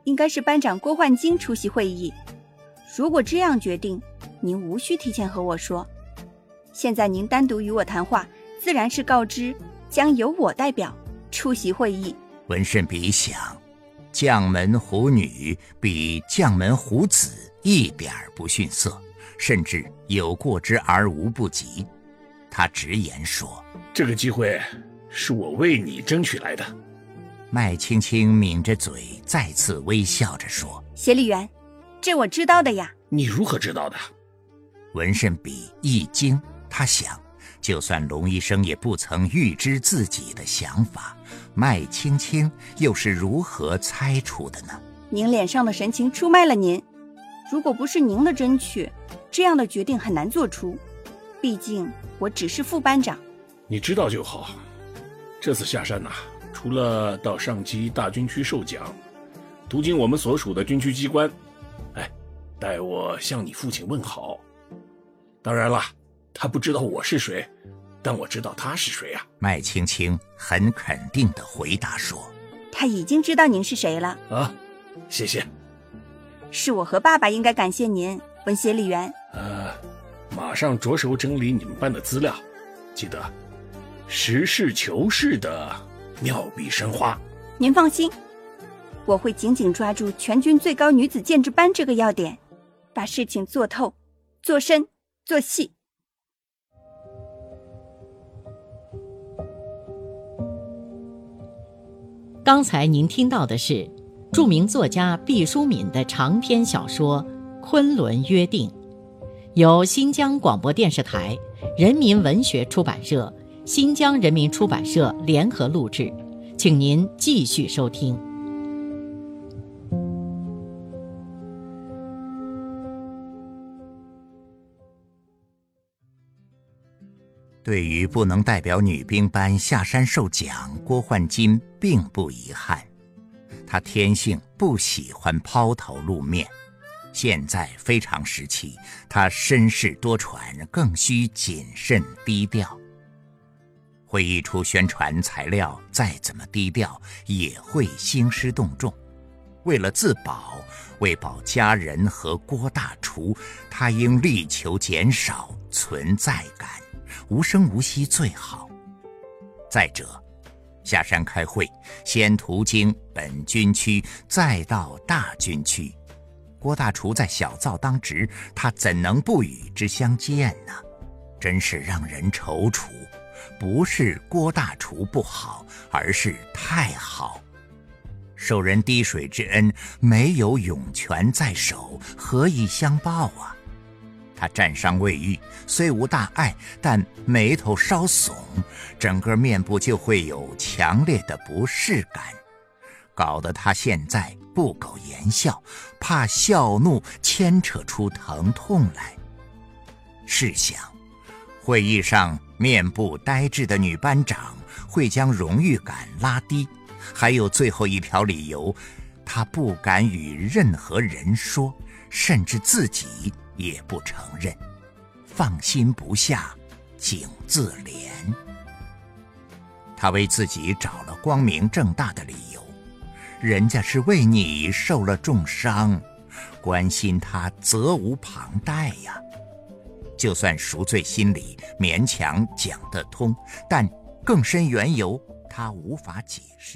应该是班长郭焕京出席会议。如果这样决定，您无需提前和我说。现在您单独与我谈话，自然是告知将由我代表出席会议。 文慎比想，将门虎女比将门虎子一点不逊色，甚至有过之而无不及。他直言说： 这个机会是我为你争取来的。 麦青青抿着嘴，再次微笑着说： 协理员，这我知道的呀。 你如何知道的？ 文慎比一惊，他想，就算龙医生也不曾预知自己的想法，麦青青又是如何猜出的呢？ 您脸上的神情出卖了您，如果不是您的争取，这样的决定很难做出。毕竟我只是副班长。 你知道就好。这次下山除了到上级大军区受奖，途经我们所属的军区机关，代我向你父亲问好。当然了，他不知道我是谁，但我知道他是谁啊。 麦青青很肯定地回答说： 他已经知道您是谁了。 谢谢。 是我和爸爸应该感谢您，文协理员。 马上着手整理你们班的资料，记得实事求是的妙笔生花。 您放心，我会紧紧抓住全军最高女子建制班这个要点，把事情做透、做深、做细。 刚才您听到的是著名作家毕淑敏的长篇小说《昆仑约定》，由新疆广播电视台、人民文学出版社、新疆人民出版社联合录制，请您继续收听。 对于不能代表女兵班下山受奖，郭焕金并不遗憾。他天性不喜欢抛头露面，现在非常时期，他身世多舛，更需谨慎低调。会议处宣传材料再怎么低调，也会兴师动众。为了自保，为保家人和郭大厨，他应力求减少存在感，无声无息最好。再者，下山开会，先途经本军区，再到大军区。郭大厨在小灶当值，他怎能不与之相见呢？真是让人踌躇。不是郭大厨不好，而是太好。受人滴水之恩，没有涌泉在手，何以相报啊？他战伤未愈，虽无大碍，但眉头稍耸，整个面部就会有强烈的不适感，搞得他现在不苟言笑，怕笑怒牵扯出疼痛来。试想，会议上面部呆滞的女班长会将荣誉感拉低。还有最后一条理由，他不敢与任何人说，甚至自己也不承认，放心不下，仅自怜。他为自己找了光明正大的理由，人家是为你受了重伤，关心他责无旁贷呀。就算赎罪心理勉强讲得通，但更深缘由他无法解释。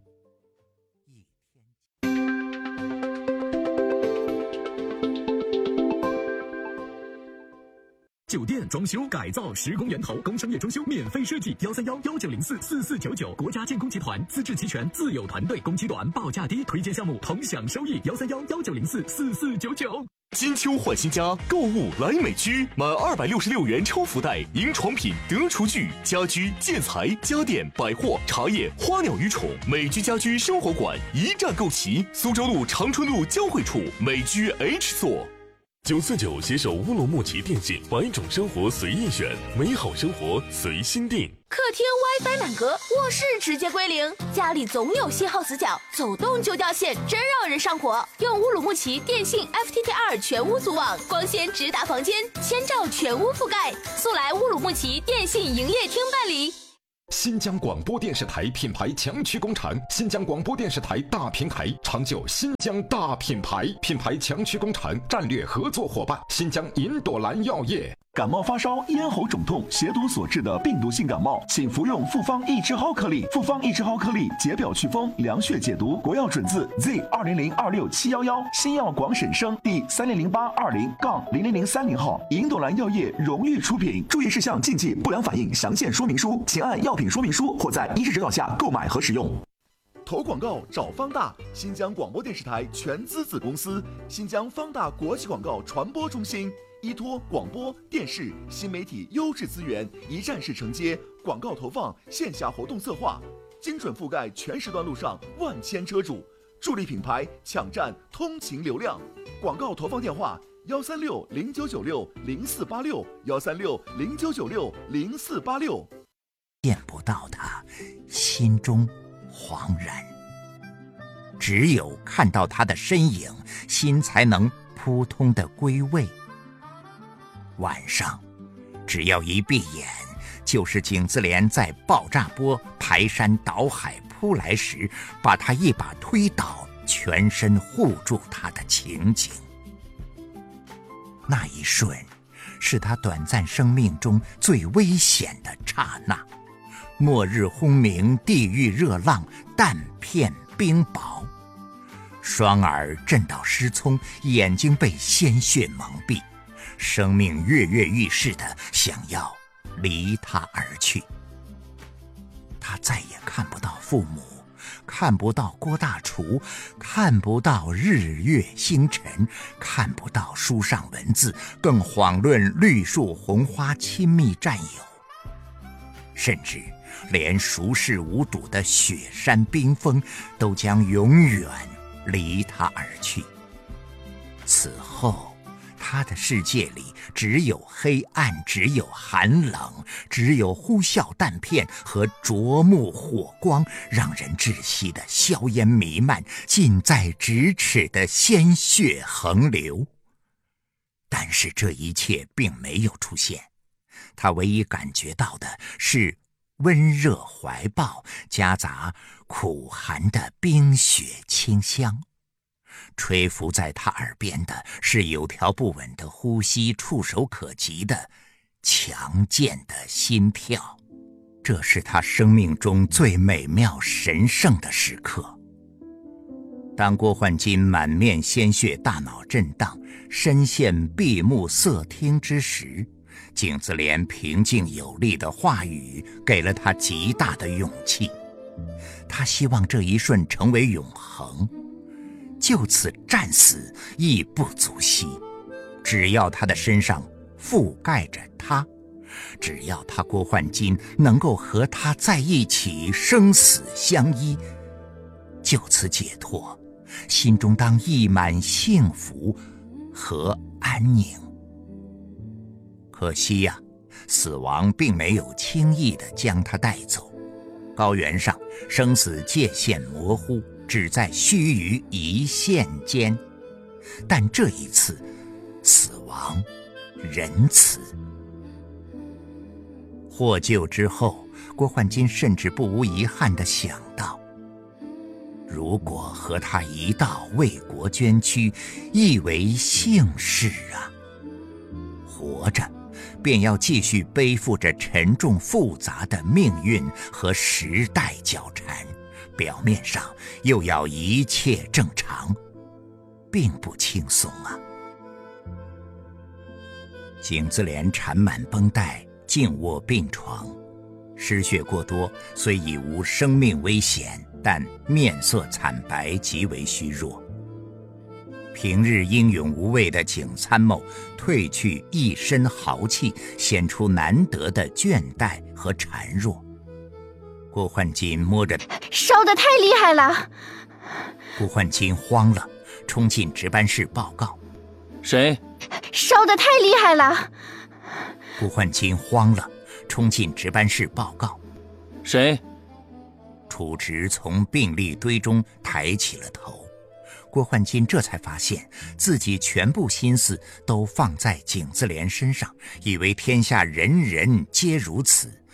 酒店装修改造10公源头，工商业装修免费设计，131-1904-4499，国家建工集团资质齐全，自有团队，工期短，报价低，推荐项目同享收益，131-1904-4499。 金秋换新家，购物来美居，满266元抽福袋，赢床品、得厨具、家居、建材、家电、百货、茶叶、花鸟鱼虫，美居家居生活馆一站购齐。苏州路长春路交汇处美居 H 所。949携手乌鲁木齐电信，100种生活随意选，美好生活随心定。 客厅 WiFi 满格，卧室直接归零，家里总有信号死角，走动就掉线，真让人上火。用乌鲁木齐电信 FTTR 全屋组网，光纤直达房间，千兆全屋覆盖。速来乌鲁木齐电信营业厅办理。 新疆广播电视台品牌强驱工厂，新疆广播电视台大平台，长久新疆大品牌，品牌强驱工厂战略合作伙伴，新疆银朵兰药业。 感冒发烧、咽喉肿痛、血毒所致的病毒性感冒，请服用复方益智蒿颗粒。复方益智蒿颗粒解表祛风、凉血解毒，国药准字 Z20026711，新药广审生第300820-0030号，银朵兰药业荣誉出品。注意事项、禁忌、不良反应详见说明书，请按药品说明书或在医师指导下购买和使用。 投广告找方大，新疆广播电视台全资子公司，新疆方大国际广告传播中心。依托广播电视新媒体优质资源，一站式承接广告投放、线下活动策划，精准覆盖全时段路上万千车主，助力品牌抢占通勤流量。广告投放电话：1360996-0486，1360996-0486。 见不到他，心中惶然。只有看到他的身影，心才能扑通地归位。晚上，只要一闭眼，就是景自怜在爆炸波排山倒海扑来时，把他一把推倒，全身护住他的情景。那一瞬，是他短暂生命中最危险的刹那。末日轰鸣，地狱热浪，弹片冰雹，双耳震到失聪，眼睛被鲜血蒙蔽。生命跃跃欲试地想要离他而去，他再也看不到父母，看不到郭大厨，看不到日月星辰，看不到书上文字，更遑论绿树红花亲密战友，甚至连熟视无睹的雪山冰封都将永远离他而去。此后他的世界里只有黑暗，只有寒冷，只有呼啸弹片和灼目火光，让人窒息的硝烟弥漫，近在咫尺的鲜血横流。但是这一切并没有出现，他唯一感觉到的是温热怀抱夹杂苦寒的冰雪清香。吹拂在他耳边的是有条不紊的呼吸，触手可及的强健的心跳。这是他生命中最美妙神圣的时刻。当郭焕金满面鲜血，大脑震荡，深陷闭目塞听之时，景自怜平静有力的话语给了他极大的勇气。他希望这一瞬成为永恒，就此战死亦不足惜。只要他的身上覆盖着他，只要他郭焕金能够和他在一起，生死相依，就此解脱，心中当溢满幸福和安宁。可惜呀，死亡并没有轻易地将他带走。高原上生死界限模糊，只在须臾一线间，但这一次死亡仁慈。获救之后，郭焕金甚至不无遗憾地想到，如果和他一道为国捐躯，亦为幸事啊。活着便要继续背负着沉重复杂的命运和时代交缠，表面上又要一切正常，并不轻松啊。景自怜缠满绷带，静卧病床，失血过多，虽已无生命危险，但面色惨白，极为虚弱。平日英勇无畏的景参谋褪去一身豪气，显出难得的倦怠和孱弱。郭焕金摸着烧得太厉害了， 郭焕金慌了，冲进值班室报告。 谁？ 烧得太厉害了。 郭焕金慌了，冲进值班室报告。 谁？ 楚直从病历堆中抬起了头。郭焕金这才发现自己全部心思都放在景自怜身上，以为天下人人皆如此。